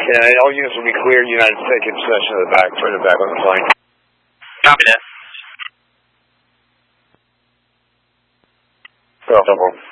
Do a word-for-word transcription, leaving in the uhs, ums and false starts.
Okay, all units will be clear. United taking possession of the back, further back on the flank. Copy that. Double.